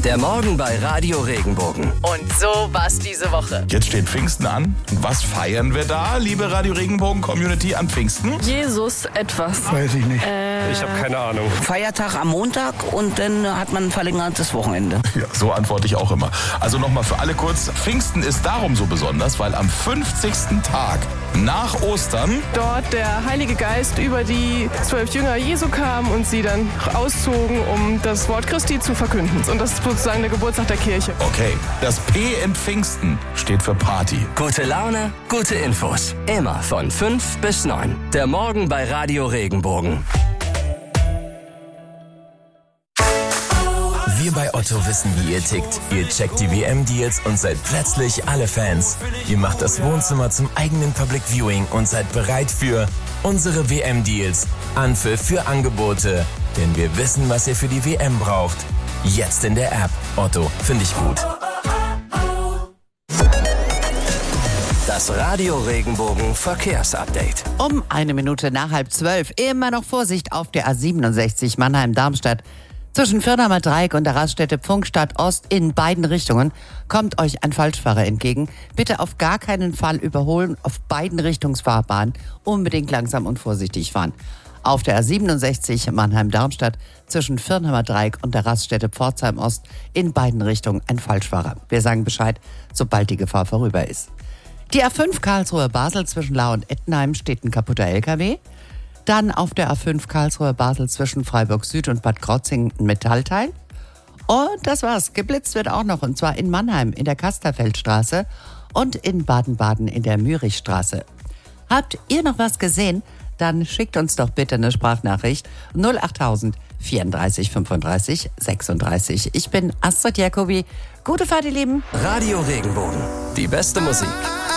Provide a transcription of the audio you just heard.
Der Morgen bei Radio Regenbogen. Und so war's diese Woche. Jetzt steht Pfingsten an. Und was feiern wir da, liebe Radio Regenbogen-Community, an Pfingsten? Jesus etwas. Weiß ich nicht. Ich habe keine Ahnung. Feiertag am Montag und dann hat man ein verlängertes Wochenende. Ja, so antworte ich auch immer. Also nochmal für alle kurz. Pfingsten ist darum so besonders, weil am 50. Tag nach Ostern dort der Heilige Geist über die 12 Jünger Jesu kam und sie dann auszogen, um das Wort Christi zu verkünden. Und das ist sozusagen der Geburtstag der Kirche. Okay, das P in Pfingsten steht für Party. Gute Laune, gute Infos. Immer von 5 bis 9. Der Morgen bei Radio Regenbogen. Wir bei Otto wissen, wie ihr tickt. Ihr checkt die WM-Deals und seid plötzlich alle Fans. Ihr macht das Wohnzimmer zum eigenen Public Viewing und seid bereit für unsere WM-Deals. Anpfiff für Angebote. Denn wir wissen, was ihr für die WM braucht. Jetzt in der App. Otto, finde ich gut. Das Radio Regenbogen Verkehrsupdate. Um 1 Minute nach 11:30. Immer noch Vorsicht auf der A67 Mannheim-Darmstadt. Zwischen Firnheimer Dreieck und der Raststätte Pfungstadt Ost in beiden Richtungen kommt euch ein Falschfahrer entgegen. Bitte auf gar keinen Fall überholen, auf beiden Richtungsfahrbahnen unbedingt langsam und vorsichtig fahren. Auf der A67 Mannheim-Darmstadt zwischen Firnheimer Dreieck und der Raststätte Pforzheim Ost in beiden Richtungen ein Falschfahrer. Wir sagen Bescheid, sobald die Gefahr vorüber ist. Die A5 Karlsruhe-Basel zwischen Lau und Ettenheim steht ein kaputter LKW. Dann auf der A5 Karlsruhe-Basel zwischen Freiburg Süd und Bad Krozingen ein Metallteil. Und das war's. Geblitzt wird auch noch, und zwar in Mannheim in der Kasterfeldstraße und in Baden-Baden in der Mürichstraße. Habt ihr noch was gesehen? Dann schickt uns doch bitte eine Sprachnachricht 08000 34 35 36. Ich bin Astrid Jacobi. Gute Fahrt, ihr Lieben. Radio Regenbogen. Die beste Musik.